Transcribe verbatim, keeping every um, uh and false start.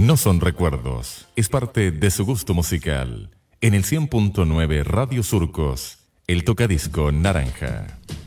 No son recuerdos, es parte de su gusto musical. En el cien punto nueve Radio Surcos, el tocadisco naranja.